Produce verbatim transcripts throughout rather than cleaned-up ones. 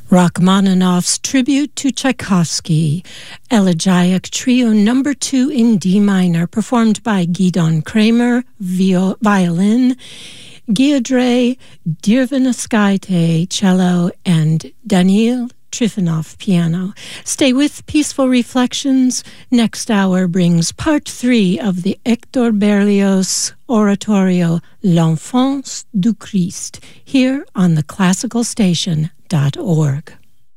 Rachmaninoff's Tribute to Tchaikovsky, Elegiac Trio Number Two in D minor, performed by Gidon Kramer, vio- violin, Giedre Dirvanaskaite, cello, and Daniil Trifonov, piano. Stay with Peaceful Reflections. Next hour brings part three of the Hector Berlioz oratorio L'Enfance du Christ, here on the classical station dot org.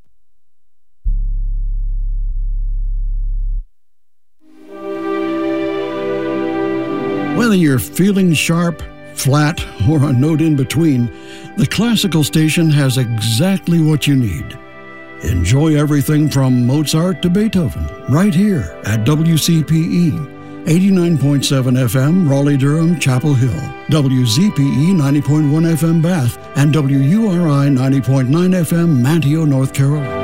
Whether you're feeling sharp, flat, or a note in between, the classical station has exactly what you need. Enjoy everything from Mozart to Beethoven right here at W C P E, eighty-nine point seven F M, Raleigh-Durham, Chapel Hill, W Z P E ninety point one F M, Bath, and W U R I ninety point nine F M, Manteo, North Carolina.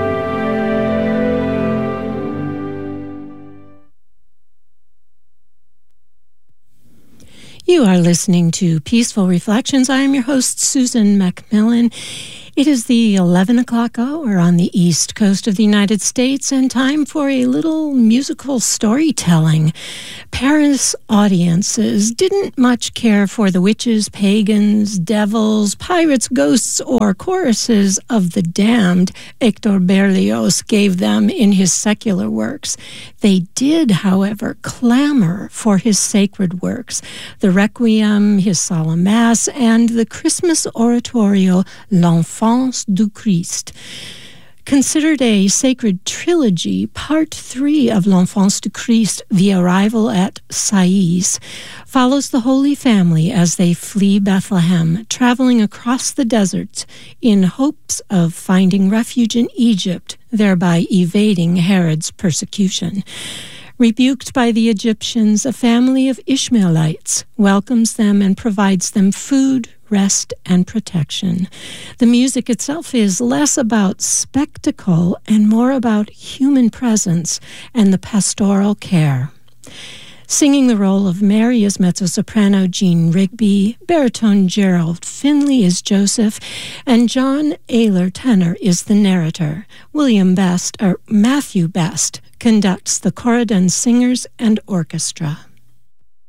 You are listening to Peaceful Reflections. I am your host, Susan Macmillan. It is the eleven o'clock hour on the east coast of the United States, and time for a little musical storytelling. Paris audiences didn't much care for the witches, pagans, devils, pirates, ghosts, or choruses of the damned Hector Berlioz gave them in his secular works. They did, however, clamor for his sacred works, the Requiem, his Solemn Mass, and the Christmas oratorio L'Enfance du Christ. Considered a sacred trilogy, Part three of L'Enfance du Christ, The Arrival at Sais, follows the Holy Family as they flee Bethlehem, traveling across the desert in hopes of finding refuge in Egypt, thereby evading Herod's persecution. Rebuked by the Egyptians, a family of Ishmaelites welcomes them and provides them food, rest, and protection. The music itself is less about spectacle and more about human presence and the pastoral care. Singing the role of Mary is mezzo-soprano Jean Rigby, baritone Gerald Finley is Joseph, and John Ayler tenor is the narrator. William Best, or Matthew Best, conducts the Corydon Singers and Orchestra.